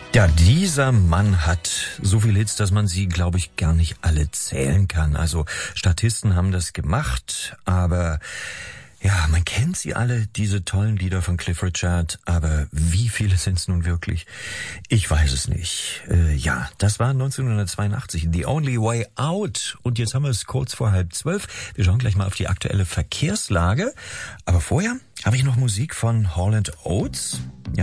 Ja, dieser Mann hat so viele Hits, dass man sie, glaube ich, gar nicht alle zählen kann. Also Statisten haben das gemacht, aber ja, man kennt sie alle, diese tollen Lieder von Cliff Richard, aber wie viele sind es nun wirklich? Ich weiß es nicht. Ja, das war 1982, The Only Way Out. Und jetzt haben wir es kurz vor 11:30. Wir schauen gleich mal auf die aktuelle Verkehrslage. Aber vorher habe ich noch Musik von Hall & Oates.